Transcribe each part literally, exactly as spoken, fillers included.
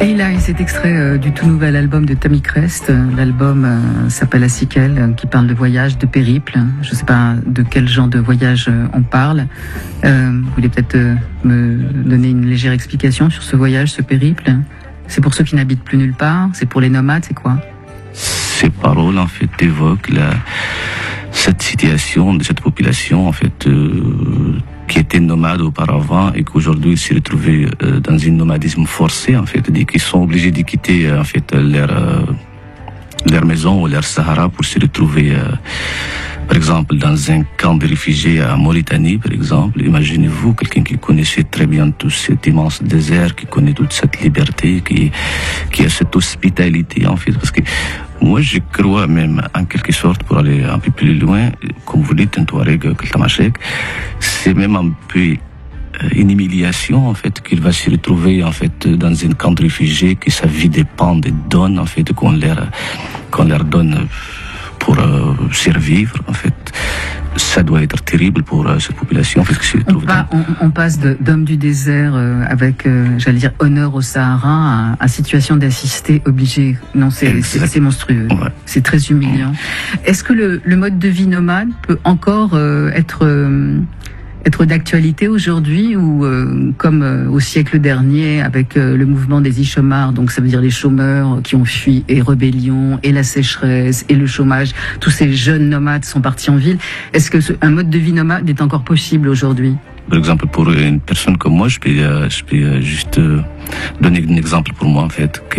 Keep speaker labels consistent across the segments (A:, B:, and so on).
A: Et là, cet extrait euh, du tout nouvel album de Tammy Crest. L'album euh, s'appelle Asikel, euh, qui parle de voyage, de périple. Je ne sais pas de quel genre de voyage euh, on parle. Euh, vous voulez peut-être euh, me donner une légère explication sur ce voyage, ce périple? C'est pour ceux qui n'habitent plus nulle part? C'est pour les nomades? C'est quoi?
B: Ces paroles, en fait, évoquent la, cette situation de cette population, en fait, euh, qui était nomade auparavant et qu'aujourd'hui s'est retrouvée euh, dans un nomadisme forcé, en fait, et qui sont obligés de quitter, en fait, leur, euh, leur maison ou leur Sahara pour se retrouver, euh, par exemple, dans un camp de réfugiés à Mauritanie, par exemple. Imaginez-vous quelqu'un qui connaissait très bien tout cet immense désert, qui connaît toute cette liberté, qui, qui a cette hospitalité, en fait, parce que moi, je crois même, en quelque sorte, pour aller un peu plus loin, comme vous dites, un Touareg, Keltamachek, c'est même un peu une humiliation, en fait, qu'il va se retrouver, en fait, dans un camp de réfugiés, que sa vie dépend des dons, en fait, qu'on leur, qu'on leur donne pour euh, survivre, en fait. Ça doit être terrible pour euh, cette population. En fait, qui se retrouve
A: on, pa-
B: dans...
A: on, on passe de, d'homme du désert euh, avec, euh, j'allais dire, honneur au Sahara à, à situation d'assister obligé. Non, c'est, c'est, c'est monstrueux.
B: Ouais.
A: C'est très humiliant. Ouais. Est-ce que le, le mode de vie nomade peut encore euh, être... Euh, être d'actualité aujourd'hui ou euh, comme euh, au siècle dernier avec euh, le mouvement des Ishomars, donc ça veut dire les chômeurs qui ont fui et rébellion et la sécheresse et le chômage, tous ces jeunes nomades sont partis en ville. Est-ce que ce, un mode de vie nomade est encore possible aujourd'hui?
B: Par exemple, pour une personne comme moi, je peux, euh, je peux euh, juste euh, donner un exemple pour moi, en fait, que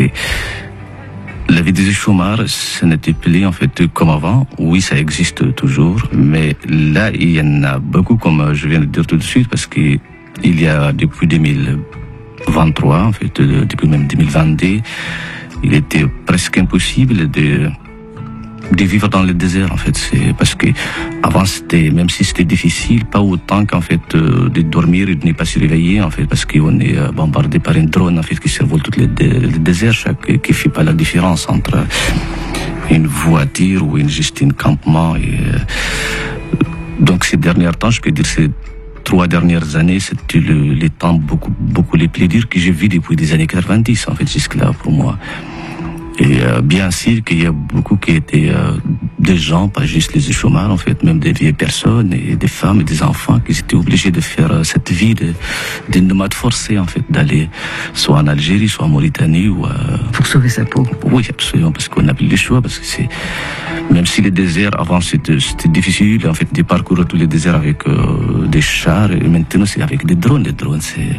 B: la vie des chômeurs, ce n'était plus en fait comme avant. Oui, ça existe toujours, mais là, il y en a beaucoup, comme je viens de dire tout de suite, parce que il y a depuis deux mille vingt-trois, en fait, depuis même deux mille vingt-deux, il était presque impossible de de vivre dans le désert, en fait. C'est parce que avant, c'était, même si c'était difficile, pas autant qu'en fait euh, de dormir et de ne pas se réveiller, en fait, parce qu'on est euh, bombardé par un drone, en fait, qui survole tout le, dé- le désert, chaque, qui fait pas la différence entre une voiture ou une, juste un campement. Et, euh, donc ces derniers temps, je peux dire ces trois dernières années, c'était le, les temps beaucoup, beaucoup les plus durs que j'ai vus depuis les années quatre-vingt-dix, en fait, jusque-là, pour moi. Et euh, bien sûr qu'il y a beaucoup qui étaient euh, des gens, pas juste les chômeurs, en fait, même des vieilles personnes et des femmes et des enfants qui étaient obligés de faire euh, cette vie de, de nomade forcé, en fait, d'aller soit en Algérie, soit en Mauritanie ou... Euh...
A: Pour sauver sa peau.
B: Oui, absolument, parce qu'on n'a plus le choix, parce que c'est... Même si les déserts, avant, c'était, c'était difficile, en fait, de parcourir tous les déserts avec euh, des chars, et maintenant, c'est avec des drones. Les drones, c'est...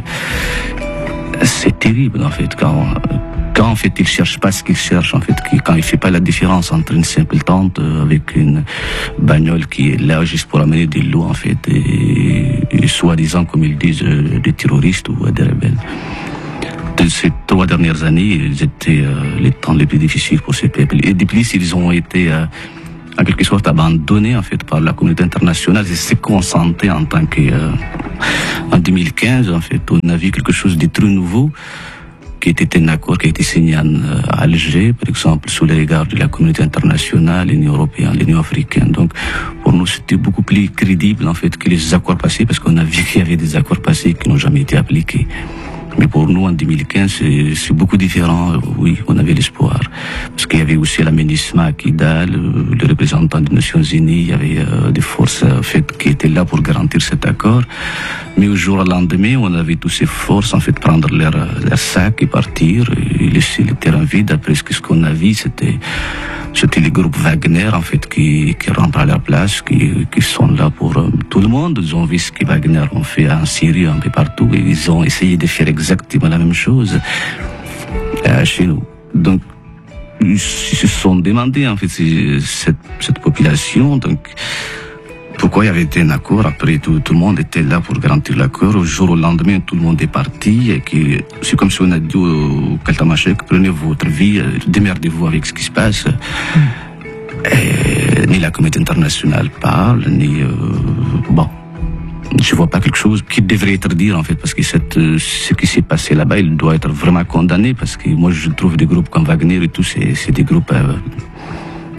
B: C'est terrible, en fait, quand... Quand en fait il cherche pas ce qu'il cherche, en fait, quand il fait pas la différence entre une simple tente avec une bagnole qui est là juste pour amener de l'eau, en fait, et, et soi-disant, comme ils disent, des terroristes ou des rebelles. De ces trois dernières années, ils étaient euh, les temps les plus difficiles pour ces peuples. Et de plus, ils ont été euh, en quelque sorte abandonnés, en fait, par la communauté internationale. Et c'est qu'on sentait en tant que euh, en deux mille quinze, en fait, on a vu quelque chose de très nouveau, qui était un accord qui a été signé à Alger, par exemple, sous les regards de la communauté internationale, l'Union européenne, l'Union africaine. Donc, pour nous, c'était beaucoup plus crédible, en fait, que les accords passés, parce qu'on a vu qu'il y avait des accords passés qui n'ont jamais été appliqués. Mais pour nous, en deux mille quinze, c'est, c'est beaucoup différent. Oui, on avait l'espoir. Parce qu'il y avait aussi la MINUSMA à Kidal, le représentant des Nations Unies, il y avait euh, des forces en fait, qui étaient là pour garantir cet accord. Mais au jour au lendemain, on avait toutes ces forces, en fait, prendre leur, leur sac et partir, et laisser le terrain vide. Après ce qu'on a vu, c'était, c'était les groupes Wagner, en fait, qui, qui rentrent à leur place, qui, qui sont là pour euh, tout le monde. Ils ont vu ce que Wagner ont fait en Syrie, un peu partout, et ils ont essayé de faire exactement la même chose euh, chez nous. Donc, ils se sont demandé, en fait, cette, cette population, donc, pourquoi il y avait été un accord. Après, tout, tout le monde était là pour garantir l'accord. Au jour au lendemain, tout le monde est parti. Et que, c'est comme si on a dit au Keltamachek, prenez votre vie, démerdez-vous avec ce qui se passe. Mm. Et, ni la communauté internationale parle, ni... Euh, bon, je vois pas quelque chose qui devrait être dit, en fait, parce que cette, ce qui s'est passé là-bas, il doit être vraiment condamné, parce que moi, je trouve des groupes comme Wagner et tout, c'est, c'est des groupes... Euh,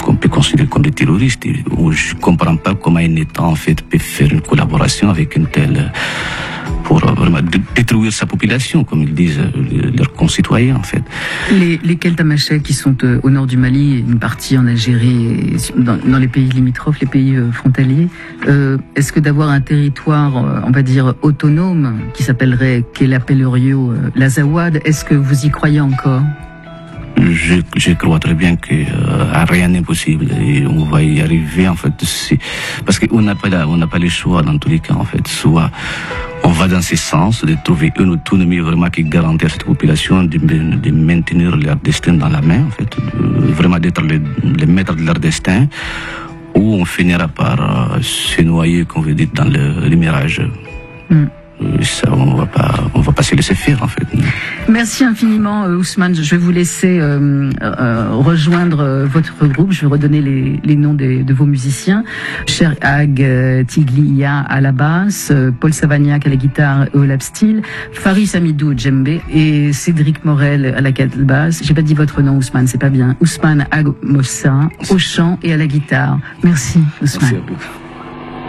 B: qu'on peut considérer comme des terroristes. Et où je comprends pas comment un État en fait peut faire une collaboration avec une telle pour vraiment détruire sa population, comme ils disent leurs concitoyens en fait.
A: Les, les Keltamachais qui sont euh, au nord du Mali, une partie en Algérie, et dans, dans les pays limitrophes, les pays euh, frontaliers, euh, est-ce que d'avoir un territoire, euh, on va dire autonome, qui s'appellerait Kelapelerio, euh, l'Azawad, est-ce que vous y croyez encore?
B: Je, je crois très bien que euh, rien n'est possible et on va y arriver en fait. Parce qu'on n'a pas la, on n'a pas le choix dans tous les cas en fait. Soit on va dans ce sens de trouver une autonomie vraiment qui garantit à cette population de, de maintenir leur destin dans la main en fait, de, vraiment d'être les, les maîtres de leur destin, ou on finira par euh, se noyer, comme vous dites, dans le, le mirage. Mm. Ça, on va pas, on va pas se laisser faire en fait.
A: Merci infiniment, Ousmane. Je vais vous laisser euh, euh, rejoindre euh, votre groupe. Je vais redonner les, les noms des, de vos musiciens. Cher Ag euh, Tiglia à la basse, euh, Paul Savagnac à la guitare et au lap steel, Faris Amidou au djembé et Cédric Morel à la basse. J'ai pas dit votre nom, Ousmane, c'est pas bien. Ousmane Ag Mossa au chant et à la guitare. Merci, Ousmane.
B: Merci à vous.